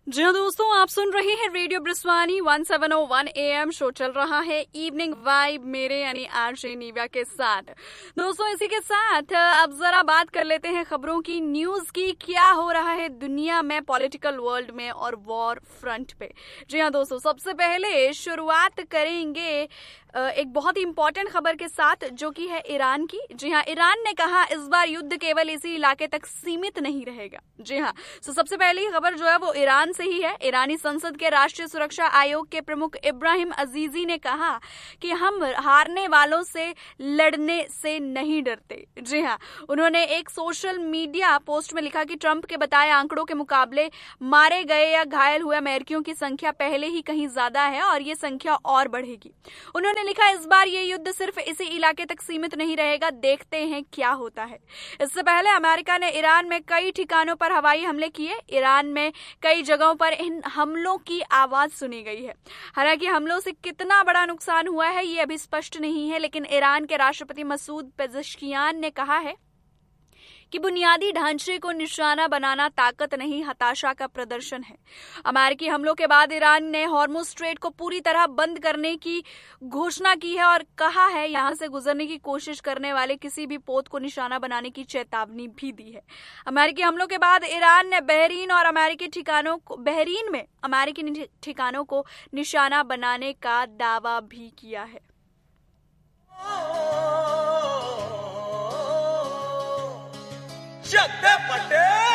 जी हाँ दोस्तों, आप सुन रहे हैं रेडियो ब्रिस्वानी 1701 AM। शो चल रहा है इवनिंग वाइब मेरे यानी आरजे निव्या के साथ। दोस्तों इसी के साथ अब जरा बात कर लेते हैं खबरों की, न्यूज की। क्या हो रहा है दुनिया में, पॉलिटिकल वर्ल्ड में और वॉर फ्रंट पे। जी हाँ दोस्तों, सबसे पहले शुरुआत करेंगे एक बहुत ही इंपॉर्टेंट खबर के साथ, जो कि है ईरान की। जी हाँ, ईरान ने कहा इस बार युद्ध केवल इसी इलाके तक सीमित नहीं रहेगा। जी हाँ, तो सबसे पहली खबर जो है वो ईरान से ही है। ईरानी संसद के राष्ट्रीय सुरक्षा आयोग के प्रमुख इब्राहिम अजीजी ने कहा कि हम हारने वालों से लड़ने से नहीं डरते। जी हाँ, उन्होंने एक सोशल मीडिया पोस्ट में लिखा कि ट्रंप के बताए आंकड़ों के मुकाबले मारे गए या घायल हुए अमेरिकियों की संख्या पहले ही कहीं ज्यादा है और ये संख्या और बढ़ेगी। उन्होंने लिखा इस बार ये युद्ध सिर्फ इसी इलाके तक सीमित नहीं रहेगा, देखते हैं क्या होता है। इससे पहले अमेरिका ने ईरान में कई ठिकानों पर हवाई हमले किए। ईरान में कई जगहों पर इन हमलों की आवाज सुनी गई है। हालांकि हमलों से कितना बड़ा नुकसान हुआ है ये अभी स्पष्ट नहीं है, लेकिन ईरान के राष्ट्रपति मसूद पेज़ेश्कियान ने कहा है कि बुनियादी ढांचे को निशाना बनाना ताकत नहीं, हताशा का प्रदर्शन है। अमेरिकी हमलों के बाद ईरान ने हॉर्मुज स्ट्रेट को पूरी तरह बंद करने की घोषणा की है और कहा है यहां से गुजरने की कोशिश करने वाले किसी भी पोत को निशाना बनाने की चेतावनी भी दी है। अमेरिकी हमलों के बाद ईरान ने बहरीन में अमेरिकी ठिकानों को निशाना बनाने का दावा भी किया है। Shut that one down!